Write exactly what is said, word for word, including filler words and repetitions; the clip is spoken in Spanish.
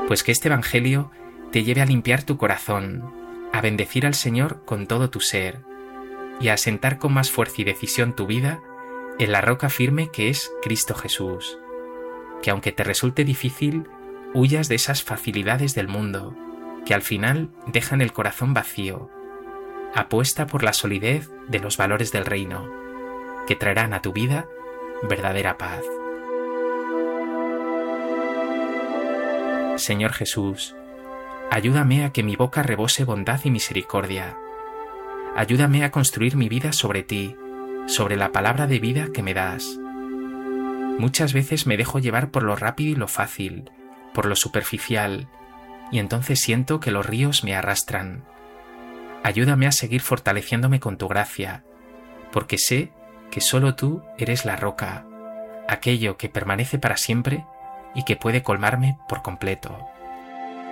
Pues que este Evangelio te lleve a limpiar tu corazón, a bendecir al Señor con todo tu ser y a asentar con más fuerza y decisión tu vida en la roca firme que es Cristo Jesús. Que aunque te resulte difícil, huyas de esas facilidades del mundo, que al final dejan el corazón vacío. Apuesta por la solidez de los valores del reino, que traerán a tu vida verdadera paz. Señor Jesús, ayúdame a que mi boca rebose bondad y misericordia. Ayúdame a construir mi vida sobre ti, sobre la palabra de vida que me das. Muchas veces me dejo llevar por lo rápido y lo fácil, por lo superficial, y entonces siento que los ríos me arrastran. Ayúdame a seguir fortaleciéndome con tu gracia, porque sé que solo tú eres la roca, aquello que permanece para siempre y que puede colmarme por completo.